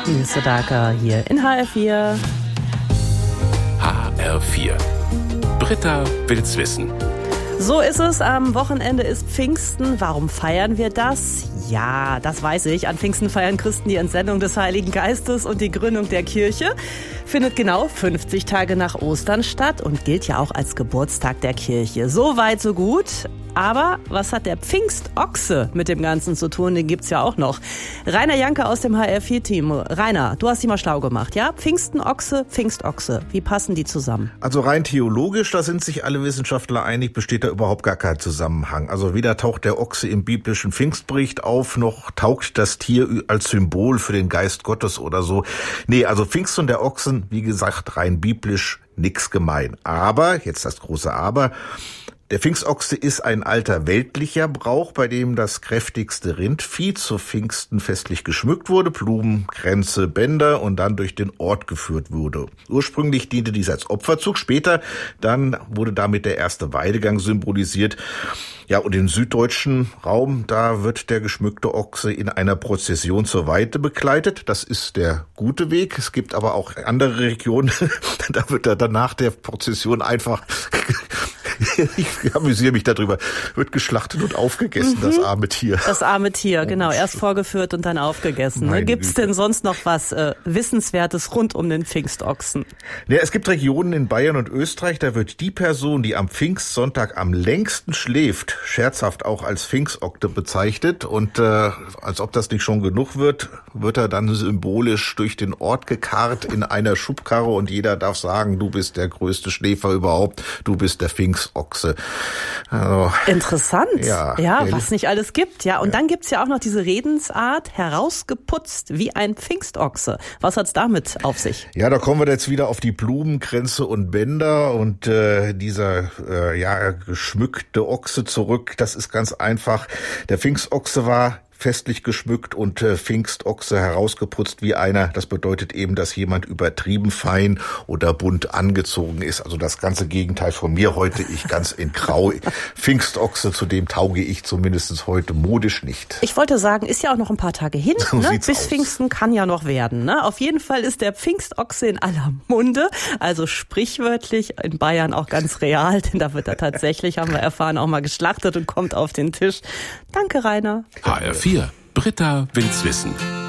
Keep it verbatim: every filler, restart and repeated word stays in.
Nils Sedaka hier in H R vier. H R vier. Britta will's wissen. So ist es, am Wochenende ist Pfingsten. Warum feiern wir das? Ja, das weiß ich. An Pfingsten feiern Christen die Entsendung des Heiligen Geistes und die Gründung der Kirche. Findet genau fünfzig Tage nach Ostern statt und gilt ja auch als Geburtstag der Kirche. So weit, so gut. Aber was hat der Pfingstochse mit dem Ganzen zu tun? Den gibt's ja auch noch. Rainer Janke aus dem H R vier Team. Rainer, du hast dich mal schlau gemacht, ja? Pfingstenochse, Pfingstochse. Wie passen die zusammen? Also rein theologisch, da sind sich alle Wissenschaftler einig, besteht da überhaupt gar kein Zusammenhang. Also weder taucht der Ochse im biblischen Pfingstbericht auf, noch taugt das Tier als Symbol für den Geist Gottes oder so. Nee, also Pfingst und der Ochsen, wie gesagt, rein biblisch nix gemein. Aber, jetzt das große Aber, der Pfingstochse ist ein alter weltlicher Brauch, bei dem das kräftigste Rindvieh zu Pfingsten festlich geschmückt wurde, Blumen, Kränze, Bänder und dann durch den Ort geführt wurde. Ursprünglich diente dies als Opferzug, später dann wurde damit der erste Weidegang symbolisiert. Ja, und im süddeutschen Raum, da wird der geschmückte Ochse in einer Prozession zur Weide begleitet. Das ist der gute Weg. Es gibt aber auch andere Regionen, da wird er dann nach der Prozession einfach ich amüsiere mich darüber, wird geschlachtet und aufgegessen, mhm. das arme Tier. Das arme Tier, genau. Erst vorgeführt und dann aufgegessen. Ne? Gibt's denn sonst noch was äh, Wissenswertes rund um den Pfingstochsen? Ja, es gibt Regionen in Bayern und Österreich, da wird die Person, die am Pfingstsonntag am längsten schläft, scherzhaft auch als Pfingstokte bezeichnet. Und äh, als ob das nicht schon genug wird, wird er dann symbolisch durch den Ort gekarrt in einer Schubkarre und jeder darf sagen, du bist der größte Schläfer überhaupt, du bist der Pfingstochse. Ochse. Also, interessant. Ja, ja was nicht alles gibt. Ja, und ja. Dann gibt's ja auch noch diese Redensart, herausgeputzt wie ein Pfingstochse. Was hat's damit auf sich? Ja, da kommen wir jetzt wieder auf die Blumen, Kränze und Bänder und äh, dieser äh, ja geschmückte Ochse zurück. Das ist ganz einfach. Der Pfingstochse war festlich geschmückt und äh, Pfingstochse herausgeputzt wie einer. Das bedeutet eben, dass jemand übertrieben fein oder bunt angezogen ist. Also das ganze Gegenteil von mir heute. Ich ganz in Grau. Pfingstochse, zu dem tauge ich zumindest heute modisch nicht. Ich wollte sagen, ist ja auch noch ein paar Tage hin. So ne? Bis aus. Pfingsten kann ja noch werden. Ne? Auf jeden Fall ist der Pfingstochse in aller Munde. Also sprichwörtlich, in Bayern auch ganz real. Denn da wird er tatsächlich, haben wir erfahren, auch mal geschlachtet und kommt auf den Tisch. Danke, Rainer. H R vier. Britta will's wissen.